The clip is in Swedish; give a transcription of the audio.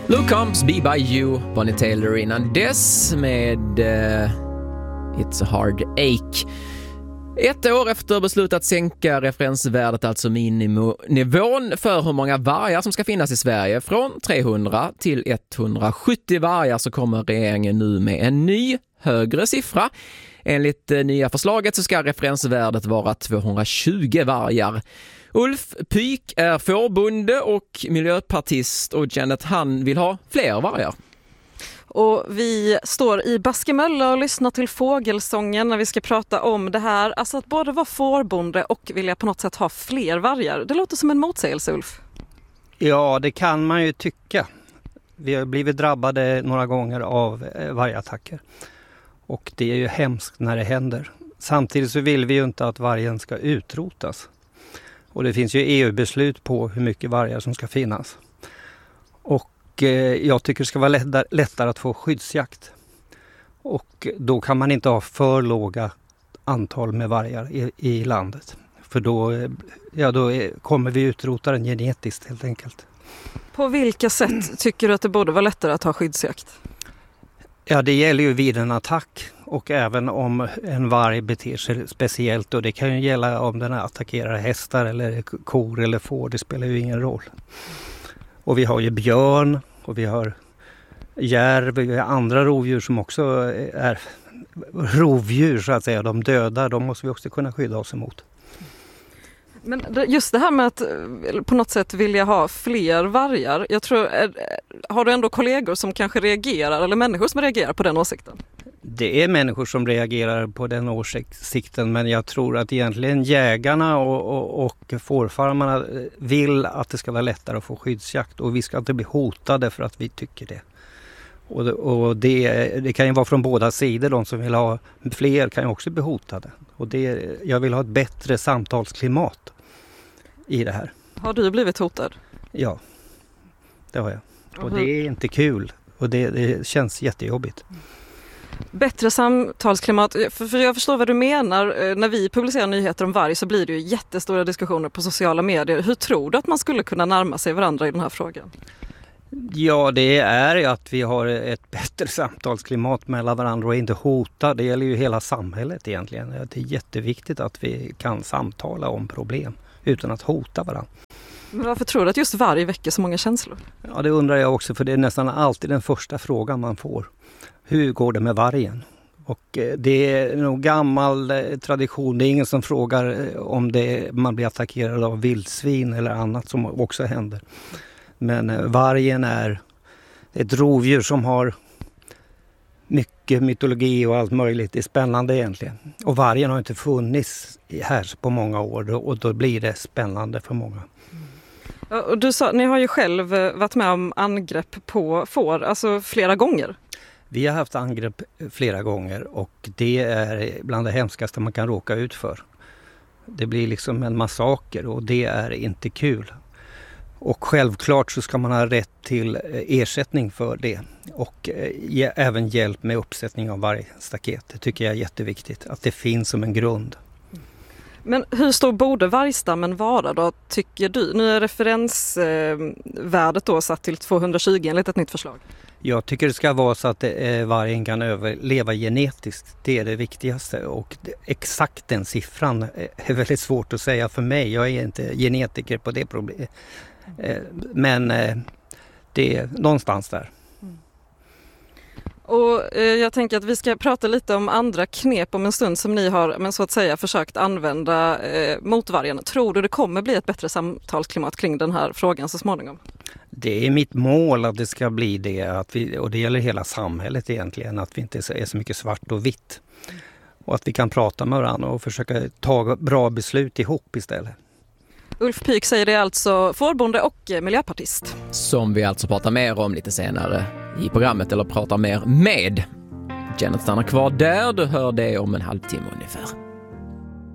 Luke Combs, Be By You, Bonnie Taylor innan dess med It's a Hard Ache. 1 år efter beslutet att sänka referensvärdet, alltså miniminivån för hur många vargar som ska finnas i Sverige, från 300 till 170 vargar, så kommer regeringen nu med en ny högre siffra. Enligt det nya förslaget så ska referensvärdet vara 220 vargar. Ulf Pyk är fårbonde och miljöpartist, och Janet, han vill ha fler vargar. Och vi står i Baskemölla och lyssnar till fågelsången när vi ska prata om det här. Alltså att både vara fårbonde och vilja på något sätt ha fler vargar. Det låter som en motsägelse, Ulf. Ja, det kan man ju tycka. Vi har blivit drabbade några gånger av vargattacker. Och det är ju hemskt när det händer. Samtidigt så vill vi ju inte att vargen ska utrotas. Och det finns ju EU-beslut på hur mycket vargar som ska finnas. Och jag tycker det ska vara lättare att få skyddsjakt. Och då kan man inte ha för låga antal med vargar i landet. För då kommer vi utrota den genetiskt helt enkelt. På vilka sätt tycker du att det borde vara lättare att ha skyddsjakt? Ja, det gäller ju vid en attack, och även om en varg beter sig speciellt, och det kan ju gälla om den attackerar hästar eller kor eller får, det spelar ju ingen roll. Och vi har ju björn och vi har järv, vi har andra rovdjur som också är rovdjur så att säga, de döda, de måste vi också kunna skydda oss emot. Men just det här med att på något sätt vilja ha fler vargar, jag tror, har du ändå kollegor som kanske reagerar, eller människor som reagerar på den åsikten? Det är människor som reagerar på den åsikten, men jag tror att egentligen jägarna och fårfarmarna vill att det ska vara lättare att få skyddsjakt, och vi ska inte bli hotade för att vi tycker det. Och det kan ju vara från båda sidor, de som vill ha fler kan ju också bli hotade. Och jag vill ha ett bättre samtalsklimat i det här. Har du blivit hotad? Ja, det har jag. Och det är inte kul, och det känns jättejobbigt. Bättre samtalsklimat, för jag förstår vad du menar. När vi publicerar nyheter om varg så blir det ju jättestora diskussioner på sociala medier. Hur tror du att man skulle kunna närma sig varandra i den här frågan? Ja, det är att vi har ett bättre samtalsklimat mellan varandra och inte hota. Det gäller ju hela samhället egentligen. Det är jätteviktigt att vi kan samtala om problem utan att hota varandra. Men varför tror du att just varg väcker så många känslor? Ja, det undrar jag också, för det är nästan alltid den första frågan man får. Hur går det med vargen? Och det är nog gammal tradition. Det är ingen som frågar om man blir attackerad av vildsvin eller annat som också händer. Men vargen är ett rovdjur som har mycket mytologi och allt möjligt. Det är spännande egentligen. Och vargen har inte funnits här på många år, och då blir det spännande för många. Och du sa, ni har ju själv varit med om angrepp på får, alltså flera gånger. Vi har haft angrepp flera gånger, och det är bland det hemskaste man kan råka ut för. Det blir liksom en massaker, och det är inte kul. Och självklart så ska man ha rätt till ersättning för det, och även hjälp med uppsättning av vargstaket. Det tycker jag är jätteviktigt, att det finns som en grund. Men hur stor borde vargstammen vara då, tycker du? Nu är referensvärdet då satt till 220 enligt ett nytt förslag. Jag tycker det ska vara så att vargen kan överleva genetiskt. Det är det viktigaste, och exakt den siffran är väldigt svårt att säga för mig. Jag är inte genetiker på det problemet. Men det är någonstans där. Och jag tänker att vi ska prata lite om andra knep om en stund som ni har, men så att säga, försökt använda mot vargen. Tror du det kommer bli ett bättre samtalsklimat kring den här frågan så småningom? Det är mitt mål att det ska bli det, och det gäller hela samhället egentligen, att vi inte är så mycket svart och vitt. Och att vi kan prata med varandra och försöka ta bra beslut ihop istället. Ulf Pyk säger det, alltså fårbonde och miljöpartist. Som vi alltså pratar mer om lite senare i programmet, eller pratar mer med. Janet stannar kvar där, du hör det om en halvtimme ungefär.